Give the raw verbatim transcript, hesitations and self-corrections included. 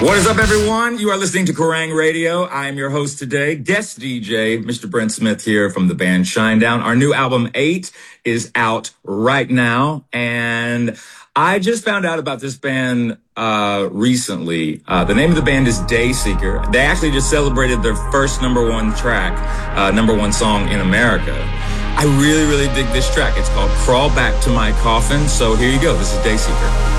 What is up, everyone? You are listening to Kerrang! Radio. I am your host today, guest D J, Mister Brent Smith here from the band Shinedown. Our new album, eight, is out right now, and I just found out about this band uh, recently. Uh, the name of the band is Dayseeker. They actually just celebrated their first number one track, uh, number one song in America. I really, really dig this track. It's called Crawl Back to My Coffin, so here you go. This is Dayseeker.